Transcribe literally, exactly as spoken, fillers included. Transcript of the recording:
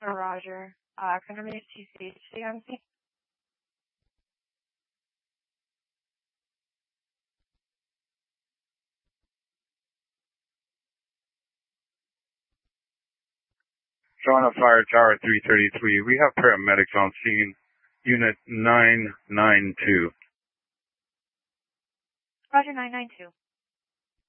Roger. Uh, can I reach T C H C M C? Toronto Fire Tower three thirty-three. We have paramedics on scene. Unit nine nine two. Roger, nine nine two.